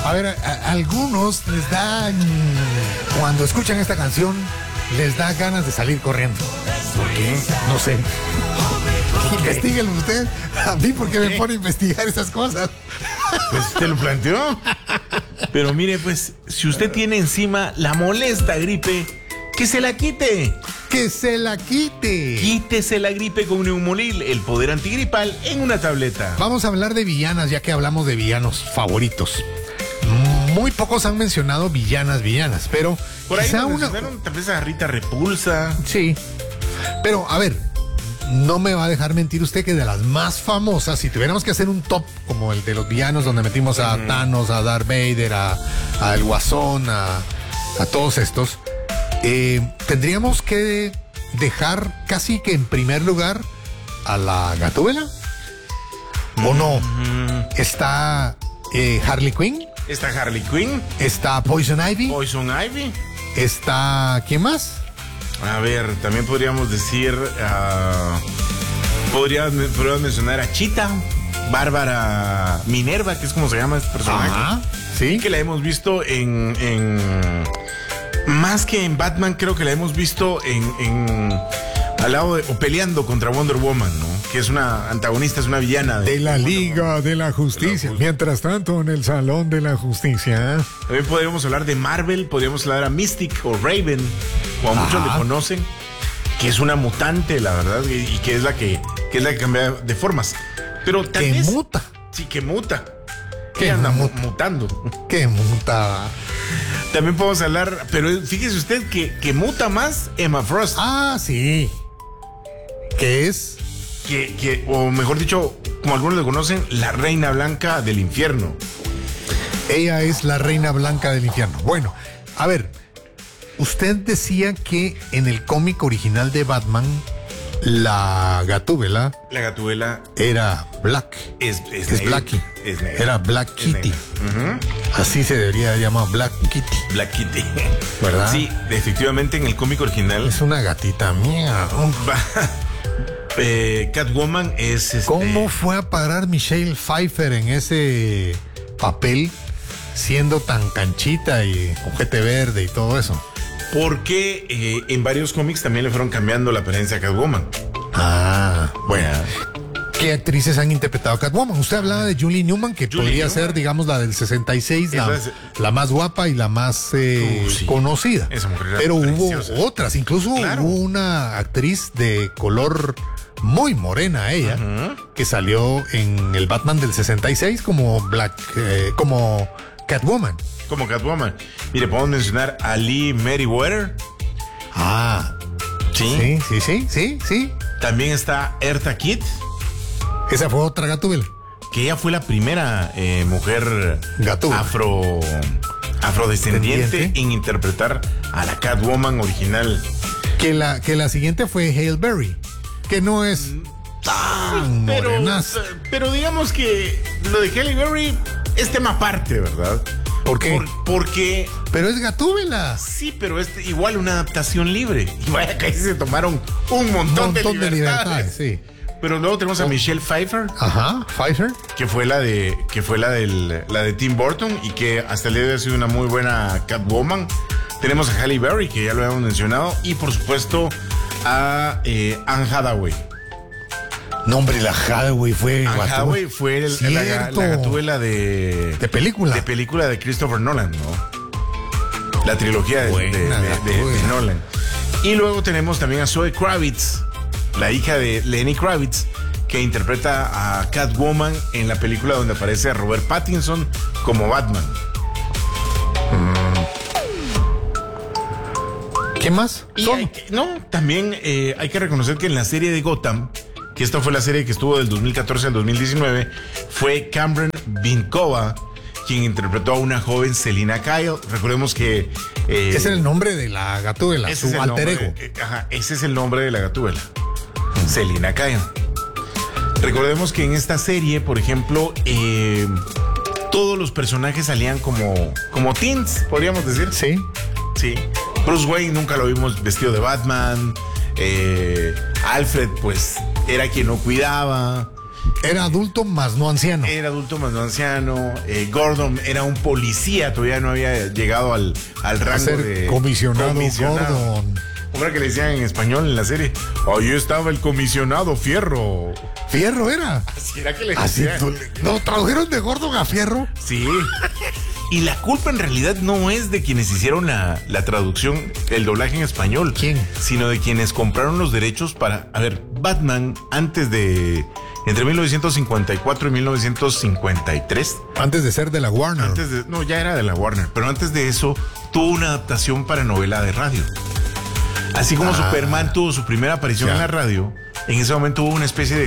A ver, a algunos les dan, cuando escuchan esta canción, les da ganas de salir corriendo. ¿Por qué? No sé. Investíguenlo usted. A mí, ¿por qué me pone a investigar esas cosas? Pues usted lo planteó. Pero mire, pues, si usted tiene encima la molesta gripe, que se la quite. ¡Que se la quite! Quítese la gripe con Neumolil, el poder antigripal en una tableta. Vamos a hablar de villanas, ya que hablamos de villanos favoritos. Muy pocos han mencionado villanas, pero por ahí quizá mencionaron tal vez a Rita Repulsa. Sí, pero a ver, no me va a dejar mentir usted que de las más famosas, si tuviéramos que hacer un top como el de los villanos, donde metimos a Thanos, a Darth Vader, a El Guasón, a todos estos, tendríamos que dejar casi que en primer lugar a la Gatúbela. ¿O no? Está Harley Quinn. Está Harley Quinn. Está Poison Ivy. Poison Ivy. Está... ¿quién más? A ver, también podríamos decir... podrías mencionar a Cheetah, Bárbara Minerva, que es como se llama este personaje. Ajá, sí. Que la hemos visto más que en Batman, creo que la hemos visto al lado o peleando contra Wonder Woman, ¿no? Que es una antagonista, es una villana de la Liga de la Justicia. Mientras tanto, en el Salón de la Justicia. También podríamos hablar de Marvel, podríamos hablar a Mystic o Raven, o a muchos le conocen, que es una mutante, la verdad, y que es la que cambia de formas. Pero tal vez, muta. Sí, que muta. Que anda mutando. Que muta. También podemos hablar, pero fíjese usted que muta más Emma Frost. Ah, sí. ¿Qué es? O mejor dicho, como algunos le conocen, la Reina Blanca del Infierno. Ella es la Reina Blanca del Infierno. Bueno, a ver, usted decía que en el cómic original de Batman, la Gatúbela era Black. Es Blackie. Es negra. Era Black Kitty. Así se debería llamar, Black Kitty. Black Kitty. ¿Verdad? Sí, efectivamente en el cómic original. Es una gatita mía. Catwoman es... ¿Cómo fue a parar Michelle Pfeiffer en ese papel siendo tan canchita y ojete verde y todo eso? Porque en varios cómics también le fueron cambiando la apariencia a Catwoman. Ah, bueno. ¿Qué actrices han interpretado a Catwoman? Usted hablaba de Julie Newman, que podría ser, digamos, la del 66, la más guapa y la más conocida. Esa mujer era pero preciosa. Hubo otras, incluso hubo una actriz de color muy morena ella, que salió en el Batman del 66 como como Catwoman. Como Catwoman. Mire, podemos mencionar a Lee Meriwether. Ah, sí. Sí. También está Eartha Kitt. Esa fue otra Gatúbela. Que ella fue la primera mujer afrodescendiente en interpretar a la Catwoman original. Que la siguiente fue Halle Berry, que no es tan morenaza. Pero digamos que lo de Halle Berry es tema aparte, ¿verdad? ¿Por qué? Porque... Pero es Gatúbela. Sí, pero es igual una adaptación libre. Y vaya que ahí se tomaron un montón de libertades. Sí. Pero luego tenemos a Michelle Pfeiffer. Ajá, Pfeiffer. Que fue la de Tim Burton y que hasta el día de hoy ha sido una muy buena Catwoman. Tenemos a Halle Berry, que ya lo habíamos mencionado, y por supuesto a Anne Hathaway. No, hombre, la Hathaway fue... Anne Hathaway fue la Gatúbela de película. De película de Christopher Nolan, ¿no? La trilogía de Nolan. Y luego tenemos también a Zoe Kravitz, la hija de Lenny Kravitz, que interpreta a Catwoman en la película donde aparece a Robert Pattinson como Batman. ¿Qué más? También hay que reconocer que en la serie de Gotham, que esta fue la serie que estuvo del 2014 al 2019, fue Cameron Vinkova quien interpretó a una joven Selina Kyle. Recordemos que... ese es el nombre de la Gatúbela, su alter ego. Ese es el nombre de la Gatúbela. Selina Kyle. Recordemos que en esta serie, por ejemplo, todos los personajes salían como teens, podríamos decir. Sí. Sí. Bruce Wayne nunca lo vimos vestido de Batman. Alfred, pues, era quien no cuidaba. Era adulto más no anciano. Era adulto más no anciano. Gordon era un policía, todavía no había llegado al rango de comisionado Gordon. ¿Cómo era que le decían en español en la serie? Ahí estaba el comisionado Fierro. ¿Fierro era? Así era que le decían. ¿No tradujeron de Gordon a Fierro? Sí. Y la culpa en realidad no es de quienes hicieron la traducción, el doblaje en español. ¿Quién? Sino de quienes compraron los derechos para... A ver, Batman entre 1954 y 1953. Antes de ser de la Warner. No, ya era de la Warner. Pero antes de eso, tuvo una adaptación para novela de radio. Así como Superman tuvo su primera aparición en la radio, en ese momento hubo una especie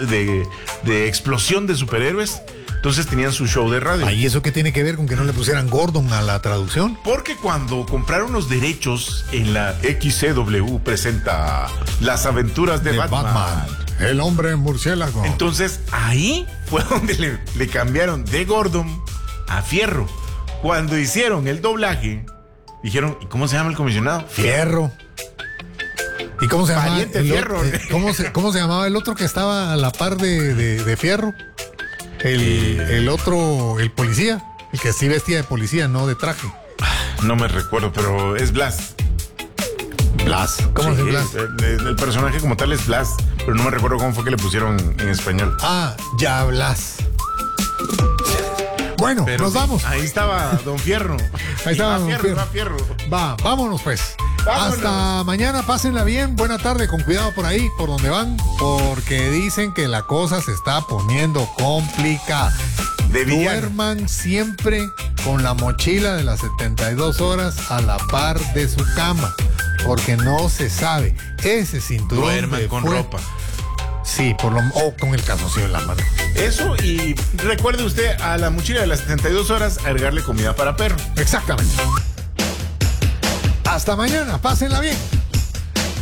de explosión de superhéroes. Entonces tenían su show de radio. ¿Y eso qué tiene que ver con que no le pusieran Gordon a la traducción? Porque cuando compraron los derechos en la XCW presenta Las aventuras de Batman. El hombre murciélago. Entonces ahí fue donde le cambiaron de Gordon a Fierro. Cuando hicieron el doblaje, dijeron, ¿y cómo se llama el comisionado? Fierro. ¿Y cómo se llamaba? Fierro. ¿Cómo se llamaba el otro que estaba a la par de Fierro? El otro, el policía. El que sí vestía de policía, no de traje. No me recuerdo, pero es Blas. Blas. ¿Cómo es Blas? El personaje como tal es Blas, pero no me recuerdo cómo fue que le pusieron en español. Ya Blas. Bueno, pero nos vamos. Ahí estaba Don Fierro. Ahí estaba Don Fierro. Vámonos pues. Hasta mañana, pásenla bien, buena tarde, con cuidado por ahí, por donde van, porque dicen que la cosa se está poniendo complicada. Duerman siempre con la mochila de las 72 horas a la par de su cama, porque no se sabe. Ese cinturón duerman con ropa. Sí, o con el calzoncillo en la mano. Eso, y recuerde usted a la mochila de las 72 horas agregarle comida para perro. Exactamente. Hasta mañana, pásenla bien.